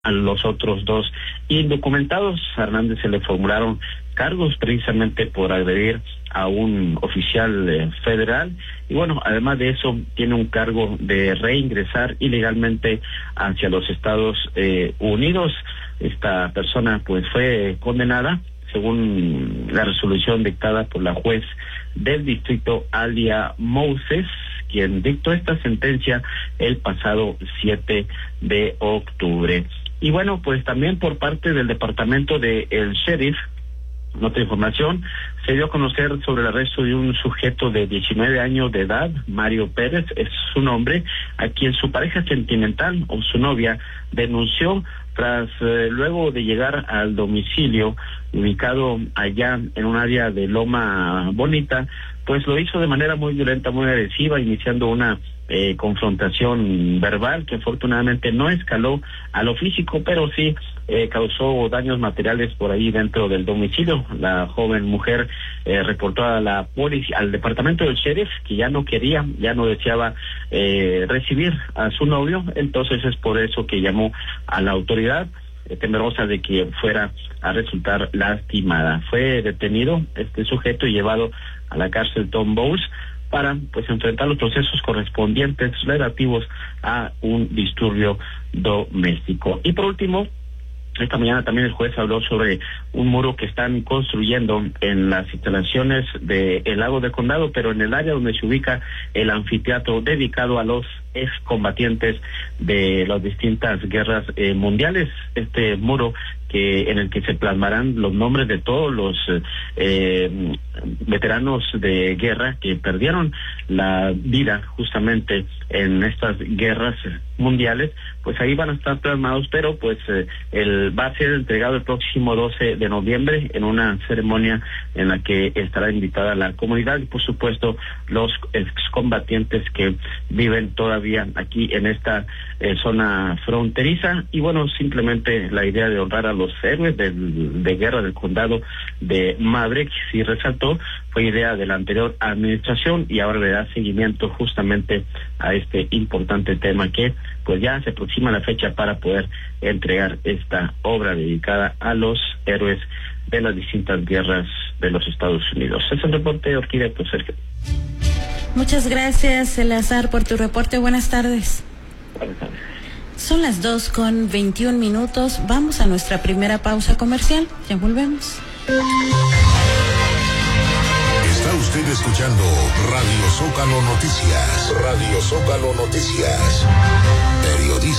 a los otros dos indocumentados. A Hernández se le formularon cargos precisamente por agredir a un oficial federal, y bueno, además de eso tiene un cargo de reingresar ilegalmente hacia los Estados Unidos. Esta persona pues fue condenada según la resolución dictada por la juez del distrito Alia Moses, quien dictó esta sentencia el pasado 7 de octubre. Y bueno, pues también por parte del departamento del sheriff, otra información, se dio a conocer sobre el arresto de un sujeto de 19 años de edad, Mario Pérez, es su nombre, a quien su pareja sentimental o su novia denunció tras luego de llegar al domicilio ubicado allá en un área de Loma Bonita, pues lo hizo de manera muy violenta, muy agresiva, iniciando una confrontación verbal que afortunadamente no escaló a lo físico, pero sí causó daños materiales por ahí dentro del domicilio. La joven mujer reportó a la policía, al departamento del sheriff, que ya no quería, ya no deseaba recibir a su novio, entonces es por eso que llamó a la autoridad, temerosa de que fuera a resultar lastimada. Fue detenido este sujeto y llevado a la cárcel Tom Bowles para pues enfrentar los procesos correspondientes relativos a un disturbio doméstico. Y por último, esta mañana también el juez habló sobre un muro que están construyendo en las instalaciones del Lago del Condado, pero en el área donde se ubica el anfiteatro dedicado a los excombatientes de las distintas guerras mundiales. Este muro en el que se plasmarán los nombres de todos los veteranos de guerra que perdieron la vida justamente en estas guerras mundiales, pues ahí van a estar plasmados, pero pues va a ser entregado el próximo 12 de noviembre en una ceremonia en la que estará invitada la comunidad y por supuesto los excombatientes que viven todavía aquí en esta zona fronteriza. Y bueno, simplemente la idea de honrar a los héroes de guerra del condado de Maverick, sí resaltó, fue idea de la anterior administración y ahora le da seguimiento justamente a este importante tema que pues ya se aproxima la fecha para poder entregar esta obra dedicada a los héroes de las distintas guerras de los Estados Unidos. Es el reporte de Orquídea, pues Sergio. Muchas gracias, Eleazar, por tu reporte. Buenas tardes. Buenas tardes. Son las 2:21. Vamos a nuestra primera pausa comercial. Ya volvemos. Está usted escuchando Radio Zócalo Noticias. Radio Zócalo Noticias. Periodismo.